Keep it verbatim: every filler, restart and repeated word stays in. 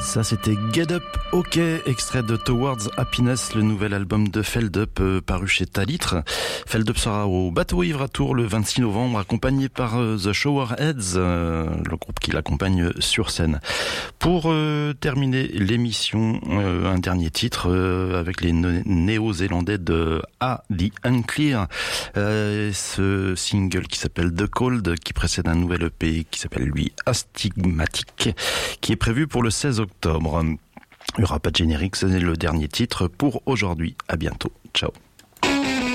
Ça c'était Get Up OK, extrait de Towards Happiness, le nouvel album de Feldup euh, paru chez Talitre. Feldup sera au Bateau Ivre à Tours le vingt-six novembre, accompagné par euh, The Showerheads, euh, le groupe qui l'accompagne sur scène. Pour euh, terminer l'émission, euh, un dernier titre euh, avec les néo-zélandais de A The Unclear, euh, ce single qui s'appelle The Cold, qui précède un nouvel E P qui s'appelle lui Astigmatic, qui est prévu pour le seize octobre. Il n'y aura pas de générique, c'est le dernier titre pour aujourd'hui. À bientôt. Ciao.